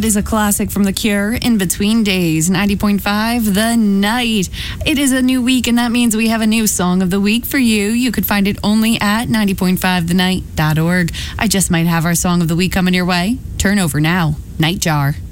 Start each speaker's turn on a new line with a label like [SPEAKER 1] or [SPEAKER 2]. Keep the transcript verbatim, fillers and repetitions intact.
[SPEAKER 1] That is a classic from The Cure, In Between Days, ninety point five The Night. It is a new week, and that means we have a new song of the week for you. You could find it only at ninety point five the night dot org. I just might have our song of the week coming your way. Turn over now. Nightjar.